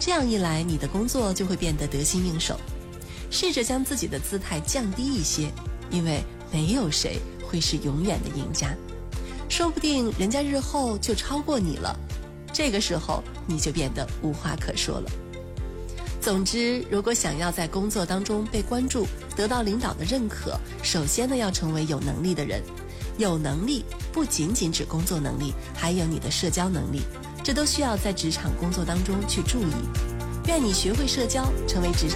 这样一来，你的工作就会变得得心应手。试着将自己的姿态降低一些，因为没有谁会是永远的赢家，说不定人家日后就超过你了，这个时候你就变得无话可说了。总之，如果想要在工作当中被关注，得到领导的认可，首先呢要成为有能力的人。有能力不仅仅指工作能力，还有你的社交能力，这都需要在职场工作当中去注意。愿你学会社交，成为职场